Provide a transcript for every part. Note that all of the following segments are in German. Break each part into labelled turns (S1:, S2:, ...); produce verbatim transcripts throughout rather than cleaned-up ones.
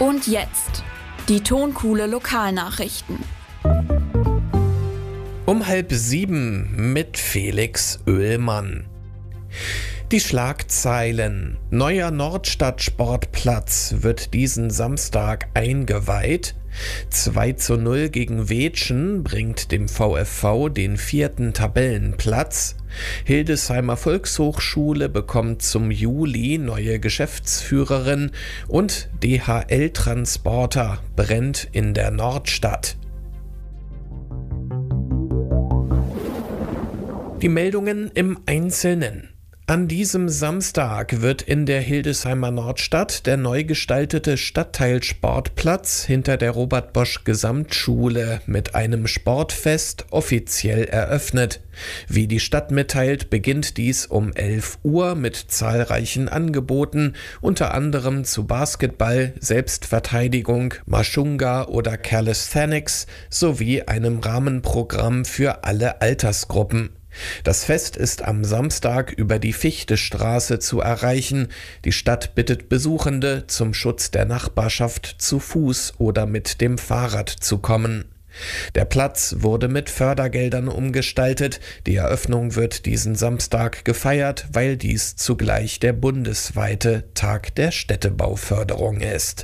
S1: Und jetzt die Tonkuhle Lokalnachrichten.
S2: Um halb sieben mit Felix Oehlmann. Die Schlagzeilen: Neuer Nordstadt-Sportplatz wird diesen Samstag eingeweiht. zwei zu null gegen Weetschen bringt dem VfV den vierten Tabellenplatz. Hildesheimer Volkshochschule bekommt zum Juli neue Geschäftsführerin und D H L-Transporter brennt in der Nordstadt. Die Meldungen im Einzelnen. An diesem Samstag wird in der Hildesheimer Nordstadt der neu gestaltete Stadtteilsportplatz hinter der Robert-Bosch-Gesamtschule mit einem Sportfest offiziell eröffnet. Wie die Stadt mitteilt, beginnt dies um elf Uhr mit zahlreichen Angeboten, unter anderem zu Basketball, Selbstverteidigung, Mashunga oder Calisthenics sowie einem Rahmenprogramm für alle Altersgruppen. Das Fest ist am Samstag über die Fichtestraße zu erreichen. Die Stadt bittet Besuchende, zum Schutz der Nachbarschaft zu Fuß oder mit dem Fahrrad zu kommen. Der Platz wurde mit Fördergeldern umgestaltet. Die Eröffnung wird diesen Samstag gefeiert, weil dies zugleich der bundesweite Tag der Städtebauförderung ist.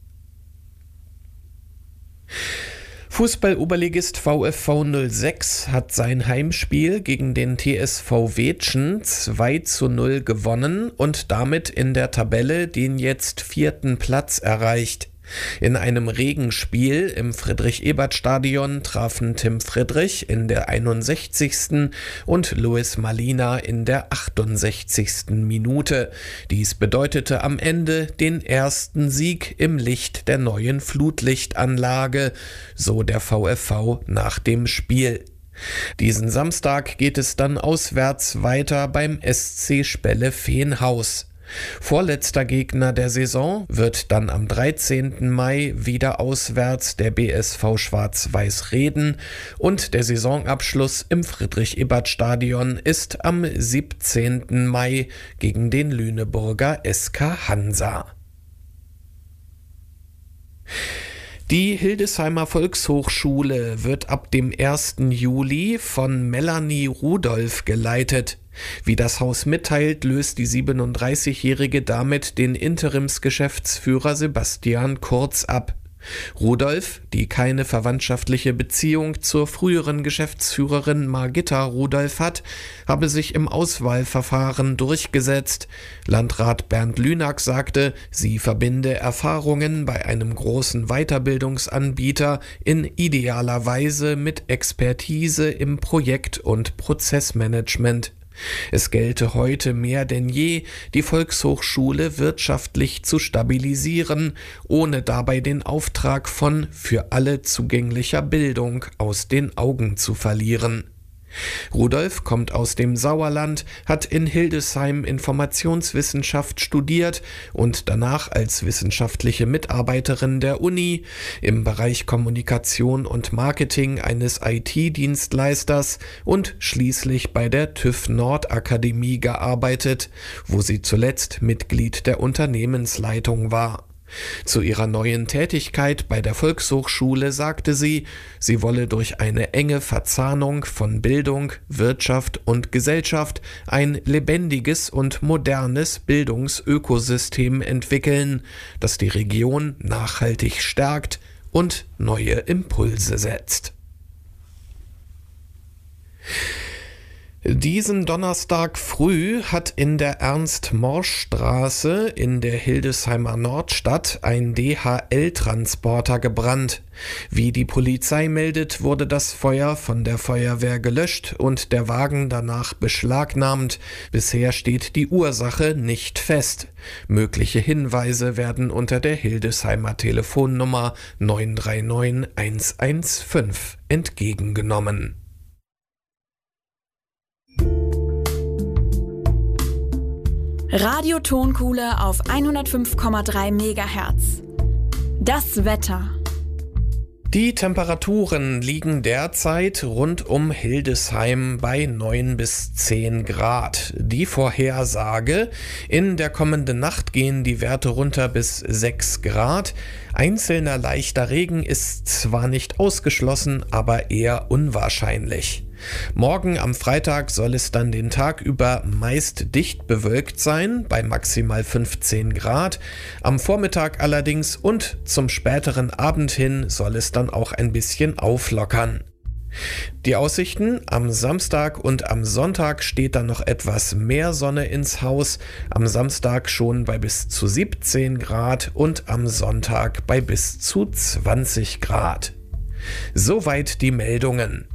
S2: Fußball-Oberligist VfV null sechs hat sein Heimspiel gegen den T S V Weetschen zwei zu null gewonnen und damit in der Tabelle den jetzt vierten Platz erreicht. In einem Regenspiel im Friedrich-Ebert-Stadion trafen Tim Friedrich in der einundsechzigsten und Luis Malina in der achtundsechzigsten Minute. Dies bedeutete am Ende den ersten Sieg im Licht der neuen Flutlichtanlage, so der VfV nach dem Spiel. Diesen Samstag geht es dann auswärts weiter beim S C Spelle-Veenhaus. Vorletzter Gegner der Saison wird dann am dreizehnten Mai wieder auswärts der B S V Schwarz-Weiß Reden und der Saisonabschluss im Friedrich-Ebert-Stadion ist am siebzehnten Mai gegen den Lüneburger S K Hansa. Die Hildesheimer Volkshochschule wird ab dem ersten Juli von Melanie Rudolph geleitet. Wie das Haus mitteilt, löst die siebenunddreißigjährige damit den Interimsgeschäftsführer Sebastian Kurz ab. Rudolph, die keine verwandtschaftliche Beziehung zur früheren Geschäftsführerin Margitta Rudolph hat, habe sich im Auswahlverfahren durchgesetzt. Landrat Bernd Lünack sagte, sie verbinde Erfahrungen bei einem großen Weiterbildungsanbieter in idealer Weise mit Expertise im Projekt- und Prozessmanagement. Es gelte heute mehr denn je, die Volkshochschule wirtschaftlich zu stabilisieren, ohne dabei den Auftrag von für alle zugänglicher Bildung aus den Augen zu verlieren. Rudolph kommt aus dem Sauerland, hat in Hildesheim Informationswissenschaft studiert und danach als wissenschaftliche Mitarbeiterin der Uni im Bereich Kommunikation und Marketing eines I T-Dienstleisters und schließlich bei der TÜV Nord Akademie gearbeitet, wo sie zuletzt Mitglied der Unternehmensleitung war. Zu ihrer neuen Tätigkeit bei der Volkshochschule sagte sie, sie wolle durch eine enge Verzahnung von Bildung, Wirtschaft und Gesellschaft ein lebendiges und modernes Bildungsökosystem entwickeln, das die Region nachhaltig stärkt und neue Impulse setzt. Diesen Donnerstag früh hat in der Ernst-Morsch-Straße in der Hildesheimer Nordstadt ein D H L-Transporter gebrannt. Wie die Polizei meldet, wurde das Feuer von der Feuerwehr gelöscht und der Wagen danach beschlagnahmt. Bisher steht die Ursache nicht fest. Mögliche Hinweise werden unter der Hildesheimer Telefonnummer neun drei neun eins eins fünf entgegengenommen.
S1: Radio Tonkuhle auf hundertfünf Komma drei Megahertz. Das Wetter.
S2: Die Temperaturen liegen derzeit rund um Hildesheim bei neun bis zehn Grad. Die Vorhersage: in der kommenden Nacht gehen die Werte runter bis sechs Grad. Einzelner leichter Regen ist zwar nicht ausgeschlossen, aber eher unwahrscheinlich. Morgen am Freitag soll es dann den Tag über meist dicht bewölkt sein, bei maximal fünfzehn Grad. Am Vormittag allerdings und zum späteren Abend hin soll es dann auch ein bisschen auflockern. Die Aussichten: am Samstag und am Sonntag steht dann noch etwas mehr Sonne ins Haus, am Samstag schon bei bis zu siebzehn Grad und am Sonntag bei bis zu zwanzig Grad. Soweit die Meldungen.